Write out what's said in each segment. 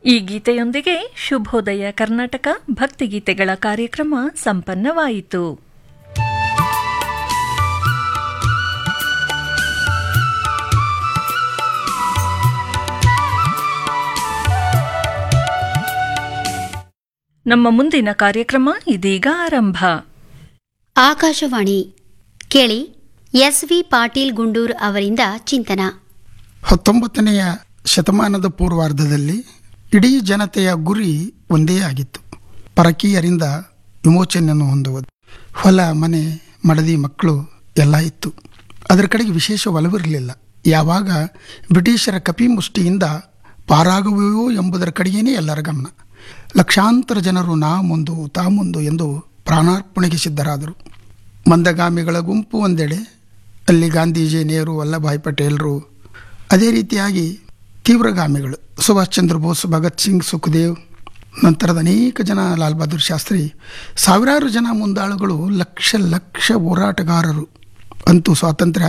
ಈ ಗೀತೆಯೊಂದಿಗೆ ಶುಭೋದಯ ಕರ್ನಾಟಕ ಭಕ್ತಿಗೀತೆಗಳ ಕಾರ್ಯಕ್ರಮ ಸಂಪನ್ನವಾಯಿತು. ನಮ್ಮ ಮುಂದಿನ ಕಾರ್ಯಕ್ರಮ ಇದೀಗ ಆರಂಭ. ಆಕಾಶವಾಣಿ ಕೇಳಿ, ಎಸ್.ವಿ. ಪಾಟೀಲ್ ಗುಂಡೂರ್ ಅವರಿಂದ ಚಿಂತನ. 19ನೇ ಶತಮಾನದ ಪೂರ್ವಾರ್ಧದಲ್ಲಿ ಇಡೀ ಜನತೆಯ ಗುರಿ ಒಂದೇ ಆಗಿತ್ತು: ಪರಕೀಯರಿಂದ ವಿಮೋಚನೆಯನ್ನು ಹೊಂದುವುದು. ಹೊಲ ಮನೆ ಮಡದಿ ಮಕ್ಕಳು ಎಲ್ಲ ಇತ್ತು. ಅದರ ಕಡೆಗೆ ವಿಶೇಷ ಒಲವಿರಲಿಲ್ಲ. ಯಾವಾಗ ಬ್ರಿಟಿಷರ ಕಪಿಮುಷ್ಟಿಯಿಂದ ಪಾರಾಗುವೆಯೋ ಎಂಬುದರ ಕಡೆಗೇನೆ ಎಲ್ಲರ ಗಮನ. ಲಕ್ಷಾಂತರ ಜನರು ನಾ ಮುಂದು ತಾ ಮುಂದು ಎಂದು ಪ್ರಾಣಾರ್ಪಣೆಗೆ ಸಿದ್ಧರಾದರು. ಮಂದಗಾಮಿಗಳ ಗುಂಪು ಒಂದೆಡೆ, ಅಲ್ಲಿ ಗಾಂಧೀಜಿ, ನೆಹರು, ವಲ್ಲಭಾಯ್ ಪಟೇಲರು. ಅದೇ ರೀತಿಯಾಗಿ ತೀವ್ರಗಾಮಿಗಳು ಸುಭಾಷ್ ಚಂದ್ರ ಬೋಸ್, ಭಗತ್ ಸಿಂಗ್, ಸುಖದೇವ್, ನಂತರದ ಅನೇಕ ಜನ, ಲಾಲ್ ಬಹದ್ದೂರ್ ಶಾಸ್ತ್ರಿ, ಸಾವಿರಾರು ಜನ ಮುಂದಾಳುಗಳು, ಲಕ್ಷ ಲಕ್ಷ ಹೋರಾಟಗಾರರು. ಅಂತೂ ಸ್ವಾತಂತ್ರ್ಯ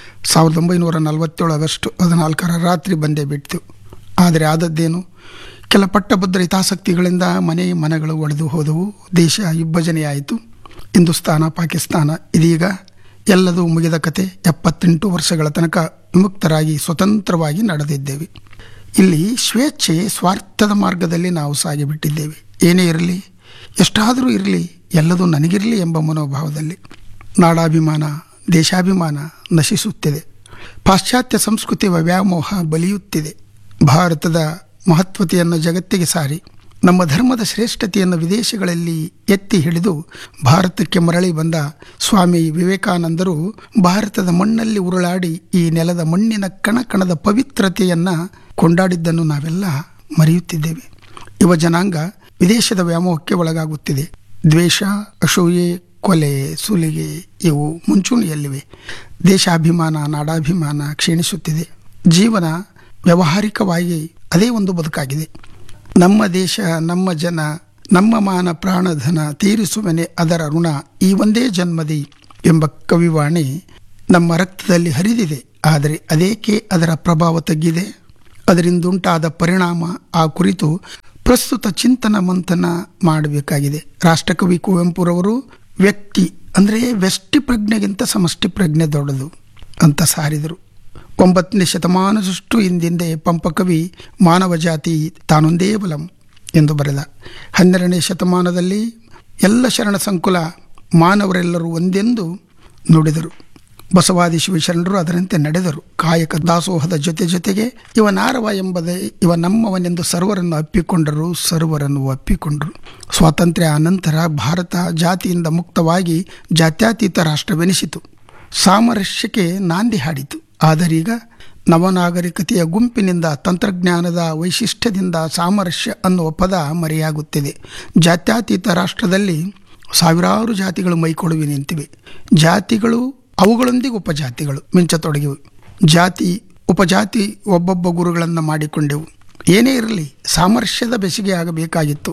1947 ಆಗಸ್ಟ್ 14 ರಾತ್ರಿ ಬಂದೇ ಬಿಡ್ತು. ಆದರೆ ಆದದ್ದೇನು? ಕೆಲ ಪಟ್ಟಭದ್ರ ಹಿತಾಸಕ್ತಿಗಳಿಂದ ಮನೆಗಳು ಒಡೆದು ಹೋದವು. ದೇಶ ವಿಭಜನೆಯಾಯಿತು. ಹಿಂದೂಸ್ತಾನ, ಪಾಕಿಸ್ತಾನ, ಇದೀಗ ಎಲ್ಲದೂ ಮುಗಿದ ಕತೆ. 78 ವರ್ಷಗಳ ತನಕ ವಿಮುಕ್ತರಾಗಿ ಸ್ವತಂತ್ರವಾಗಿ ನಡೆದಿದ್ದೇವೆ. ಇಲ್ಲಿ ಸ್ವೇಚ್ಛೆ, ಸ್ವಾರ್ಥದ ಮಾರ್ಗದಲ್ಲಿ ನಾವು ಸಾಗಿಬಿಟ್ಟಿದ್ದೇವೆ. ಏನೇ ಇರಲಿ, ಎಷ್ಟಾದರೂ ಇರಲಿ, ಎಲ್ಲದೂ ನನಗಿರಲಿ ಎಂಬ ಮನೋಭಾವದಲ್ಲಿ ನಾಡಾಭಿಮಾನ, ದೇಶಾಭಿಮಾನ ನಶಿಸುತ್ತಿದೆ. ಪಾಶ್ಚಾತ್ಯ ಸಂಸ್ಕೃತಿಯ ವ್ಯಾಮೋಹ ಬಲಿಯುತ್ತಿದೆ. ಭಾರತದ ಮಹತ್ವತೆಯನ್ನು ಜಗತ್ತಿಗೆ ಸಾರಿ ನಮ್ಮ ಧರ್ಮದ ಶ್ರೇಷ್ಠತೆಯನ್ನು ವಿದೇಶಗಳಲ್ಲಿ ಎತ್ತಿ ಹಿಡಿದು ಭಾರತಕ್ಕೆ ಮರಳಿ ಬಂದ ಸ್ವಾಮಿ ವಿವೇಕಾನಂದರು ಭಾರತದ ಮಣ್ಣಲ್ಲಿ ಉರುಳಾಡಿ ಈ ನೆಲದ ಮಣ್ಣಿನ ಕಣಕಣದ ಪವಿತ್ರತೆಯನ್ನು ಕೊಂಡಾಡಿದ್ದನ್ನು ನಾವೆಲ್ಲ ಮರೆಯುತ್ತಿದ್ದೇವೆ. ಯುವ ಜನಾಂಗ ವಿದೇಶದ ವ್ಯಾಮೋಹಕ್ಕೆ ಒಳಗಾಗುತ್ತಿದೆ. ದ್ವೇಷ, ಅಸೂಯೆ, ಕೊಲೆ, ಸುಲಿಗೆ ಇವು ಮುಂಚೂಣಿಯಲ್ಲಿವೆ. ದೇಶಾಭಿಮಾನ, ನಾಡಾಭಿಮಾನ ಕ್ಷೀಣಿಸುತ್ತಿದೆ. ಜೀವನ ವ್ಯಾವಹಾರಿಕವಾಗಿ ಅದೇ ಒಂದು ಬದುಕಾಗಿದೆ. ನಮ್ಮ ದೇಶ, ನಮ್ಮ ಜನ, ನಮ್ಮ ಮಾನ ಪ್ರಾಣಧನ ತೀರಿಸುವನೆ ಅದರ ಋಣ, ಈ ಒಂದೇ ಜನ್ಮದಿ ಎಂಬ ಕವಿವಾಣಿ ನಮ್ಮ ರಕ್ತದಲ್ಲಿ ಹರಿದಿದೆ. ಆದರೆ ಅದೇಕೆ ಅದರ ಪ್ರಭಾವ ತಗ್ಗಿದೆ? ಅದರಿಂದುಂಟಾದ ಪರಿಣಾಮ, ಆ ಕುರಿತು ಪ್ರಸ್ತುತ ಚಿಂತನ ಮಂಥನ ಮಾಡಬೇಕಾಗಿದೆ. ರಾಷ್ಟ್ರಕವಿ ಕುವೆಂಪುರವರು ವ್ಯಕ್ತಿ ಅಂದರೆ ವ್ಯಷ್ಟಿ ಪ್ರಜ್ಞೆಗಿಂತ ಸಮಷ್ಟಿ ಪ್ರಜ್ಞೆ ದೊಡ್ಡದು ಅಂತ ಸಾರಿದರು. 9ನೇ ಶತಮಾನದಷ್ಟು ಹಿಂದಿಂದೆ ಪಂಪಕವಿ ಮಾನವ ಜಾತಿ ತಾನೊಂದೇ ಬಲಂ ಎಂದು ಬರೆದ. 12ನೇ ಶತಮಾನದಲ್ಲಿ ಎಲ್ಲ ಶರಣ ಸಂಕುಲ ಮಾನವರೆಲ್ಲರೂ ಒಂದೆಂದು ನುಡಿದರು. ಬಸವಾದಿ ಶಿವಶರಣರು ಅದರಂತೆ ನಡೆದರು. ಕಾಯಕ ದಾಸೋಹದ ಜೊತೆಗೆ ಇವ ನಾರವ ಎಂಬುದೇ ಇವ ನಮ್ಮವನೆಂದು ಸರ್ವರನ್ನು ಅಪ್ಪಿಕೊಂಡರು, ಸರ್ವರನ್ನು ಒಪ್ಪಿಕೊಂಡರು. ಸ್ವಾತಂತ್ರ್ಯ ಅನಂತರ ಭಾರತ ಜಾತಿಯಿಂದ ಮುಕ್ತವಾಗಿ ಜಾತ್ಯತೀತ ರಾಷ್ಟ್ರವೆನಿಸಿತು. ಸಾಮರಸ್ಯಕ್ಕೆ ನಾಂದಿ ಹಾಡಿತು. ಆದರೀಗ ನವನಾಗರಿಕತೆಯ ಗುಂಪಿನಿಂದ, ತಂತ್ರಜ್ಞಾನದ ವೈಶಿಷ್ಟ್ಯದಿಂದ ಸಾಮರಸ್ಯ ಅನ್ನುವ ಪದ ಮರೆಯಾಗುತ್ತಿದೆ. ಜಾತ್ಯತೀತ ರಾಷ್ಟ್ರದಲ್ಲಿ ಸಾವಿರಾರು ಜಾತಿಗಳು ಮೈಕೊಡುವಿ ನಿಂತಿವೆ. ಜಾತಿಗಳು ಅವುಗಳೊಂದಿಗೆ ಉಪಜಾತಿಗಳು ಮಿಂಚತೊಡಗಿವೆ. ಜಾತಿ ಉಪಜಾತಿ ಒಬ್ಬೊಬ್ಬ ಗುರುಗಳನ್ನು ಮಾಡಿಕೊಂಡೆವು. ಏನೇ ಇರಲಿ, ಸಾಮರಸ್ಯದ ಬೆಸಿಗೆ ಆಗಬೇಕಾಗಿತ್ತು.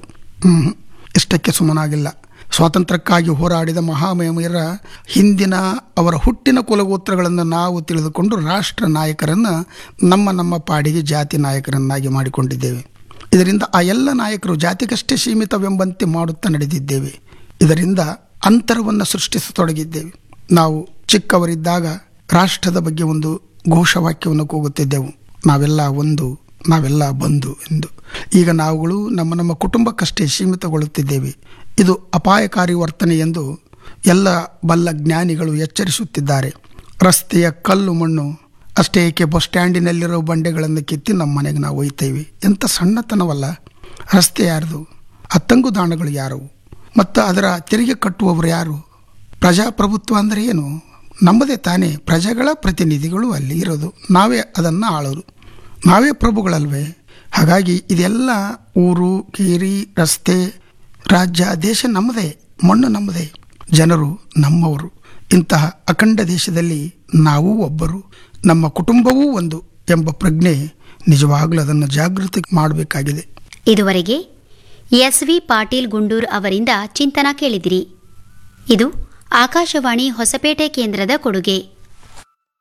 ಇಷ್ಟಕ್ಕೆ ಸುಮ್ಮನಾಗಿಲ್ಲ. ಸ್ವಾತಂತ್ರ್ಯಕ್ಕಾಗಿ ಹೋರಾಡಿದ ಮಹಾಮಹಿಮರ ಹಿಂದಿನ ಅವರ ಹುಟ್ಟಿನ ಕುಲಗೋತ್ರಗಳನ್ನು ನಾವು ತಿಳಿದುಕೊಂಡು ರಾಷ್ಟ್ರ ನಾಯಕರನ್ನು ನಮ್ಮ ಪಾಡಿಗೆ ಜಾತಿ ನಾಯಕರನ್ನಾಗಿ ಮಾಡಿಕೊಂಡಿದ್ದೇವೆ. ಇದರಿಂದ ಆ ಎಲ್ಲ ನಾಯಕರು ಜಾತಿಗಷ್ಟೇ ಸೀಮಿತವೆಂಬಂತೆ ಮಾಡುತ್ತಾ ನಡೆದಿದ್ದೇವೆ. ಇದರಿಂದ ಅಂತರವನ್ನು ಸೃಷ್ಟಿಸತೊಡಗಿದ್ದೇವೆ. ನಾವು ಚಿಕ್ಕವರಿದ್ದಾಗ ರಾಷ್ಟ್ರದ ಬಗ್ಗೆ ಒಂದು ಘೋಷವಾಕ್ಯವನ್ನು ಕೂಗುತ್ತಿದ್ದೆವು: ನಾವೆಲ್ಲ ಒಂದು, ನಾವೆಲ್ಲ ಬಂಧು ಎಂದು. ಈಗ ನಾವುಗಳು ನಮ್ಮ ಕುಟುಂಬಕ್ಕಷ್ಟೇ ಸೀಮಿತಗೊಳ್ಳುತ್ತಿದ್ದೇವೆ. ಇದು ಅಪಾಯಕಾರಿ ವರ್ತನೆ ಎಂದು ಎಲ್ಲ ಬಲ್ಲ ಜ್ಞಾನಿಗಳು ಎಚ್ಚರಿಸುತ್ತಿದ್ದಾರೆ. ರಸ್ತೆಯ ಕಲ್ಲು ಮಣ್ಣು ಅಷ್ಟೇ ಏಕೆ, ಬಸ್ ಸ್ಟ್ಯಾಂಡಿನಲ್ಲಿರೋ ಬಂಡೆಗಳನ್ನು ಕಿತ್ತಿ ನಮ್ಮ ಮನೆಗೆ ನಾವು ಒಯ್ತೇವೆ. ಎಂಥ ಸಣ್ಣತನವಲ್ಲ. ರಸ್ತೆ ಯಾರ್ದು? ಅತ್ತಂಗುದಾಣಗಳು ಯಾರವು? ಮತ್ತು ಅದರ ತೆರಿಗೆ ಕಟ್ಟುವವರು ಯಾರು? ಪ್ರಜಾಪ್ರಭುತ್ವ ಅಂದರೆ ಏನು? ನಮ್ಮದೇ ತಾನೇ. ಪ್ರಜೆಗಳ ಪ್ರತಿನಿಧಿಗಳು ಅಲ್ಲಿ ಇರೋದು. ನಾವೇ ಅದನ್ನು ಆಳೋರು. ನಾವೇ ಪ್ರಭುಗಳಲ್ವೇ? ಹಾಗಾಗಿ ಇದೆಲ್ಲ ಊರು, ಕೇರಿ, ರಸ್ತೆ, ರಾಜ್ಯ, ದೇಶ ನಮ್ಮದೇ, ಮಣ್ಣು ನಮ್ಮದೇ, ಜನರು ನಮ್ಮವರು. ಇಂತಹ ಅಖಂಡ ದೇಶದಲ್ಲಿ ನಾವೂ ಒಬ್ಬರು, ನಮ್ಮ ಕುಟುಂಬವೂ ಒಂದು ಎಂಬ ಪ್ರಜ್ಞೆ ನಿಜವಾಗಲೂ ಅದನ್ನು ಜಾಗೃತಿ ಮಾಡಬೇಕಾಗಿದೆ. ಇದುವರೆಗೆ ಎಸ್.ವಿ. ಪಾಟೀಲ್ ಗುಂಡೂರ್ ಅವರಿಂದ ಚಿಂತನ ಕೇಳಿದಿರಿ. ಇದು ಆಕಾಶವಾಣಿ ಹೊಸಪೇಟೆ ಕೇಂದ್ರದ ಕೊಡುಗೆ.